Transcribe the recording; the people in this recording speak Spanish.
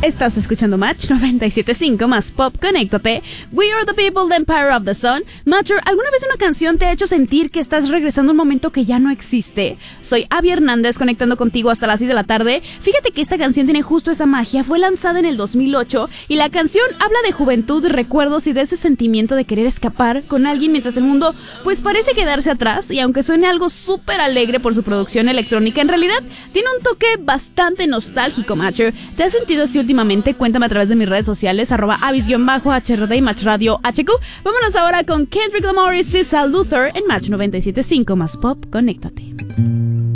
Estás escuchando Match 97.5 más Pop, conéctate. We are the people, the empire of the sun. Matcher, ¿alguna vez una canción te ha hecho sentir que estás regresando a un momento que ya no existe? Soy Abby Hernández, conectando contigo hasta las 6 de la tarde. Fíjate que esta canción tiene justo esa magia. Fue lanzada en el 2008 y la canción habla de juventud, recuerdos y de ese sentimiento de querer escapar con alguien mientras el mundo pues parece quedarse atrás. Y aunque suene algo súper alegre por su producción electrónica, en realidad tiene un toque bastante nostálgico, Matcher. ¿Te has sentido así últimamente? Cuéntame a través de mis redes sociales, @avis_HRD y Match Radio HQ. Vámonos ahora con Kendrick Lamar y Cisa Luther en Match 97.5 más Pop, conéctate.